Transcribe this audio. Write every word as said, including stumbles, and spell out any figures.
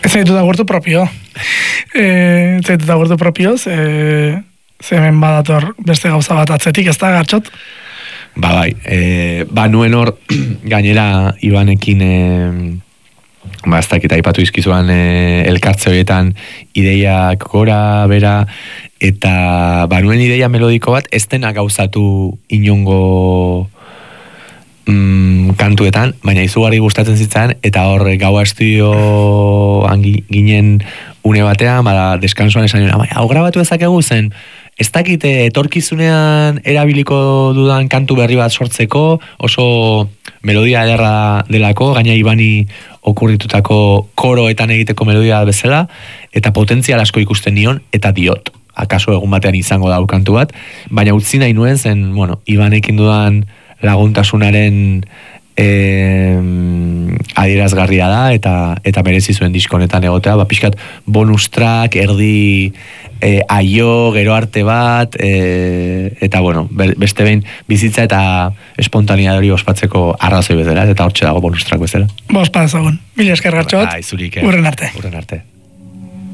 Ez zaitu da gurtu propio. E, ez zaitu da gurtu propio, ze, ze hemen badator beste gauza bat atzetik, ez da, Gartxot? Ba, bai, e, ba, nuen hor, gainera, Ibanekin, e, ba, ez dakit aipatu izkizuan e, elkartze horietan ideiak gora, bera, eta, ba, nuen ideia melodiko bat, ez dena gauzatu inongo mm, kantuetan, baina izugarri gustatzen zitzan, eta hor gaua estudioan ginen une batean, bada, deskansuan esan nuen, hau grabatu ezakegu zen, ez dakit etorkizunean erabiliko dudan kantu berri bat sortzeko, oso melodia ederra delako, gaina Ibani okurritutako koroetan egiteko melodia bezala, eta potentzial asko ikusten nion, eta diot, akaso egun batean izango da kantu bat, baina utzi nahi nuen zen, bueno, Ibanekin dudan laguntasunaren eh, adierazgarria da, eta eta merezi zuen diskonetan egotea, ba, pixkat bonus track, erdi eh, aio, gero arte bat, eh, eta bueno, beste behin bizitza eta espontanea hori ospatzeko arrazoi bezala, eta hortxe dago bonus track bezala. Ba, ospa dezagun. Mila esker, Gartxot. Ba, izurik, Urren arte. Urren arte.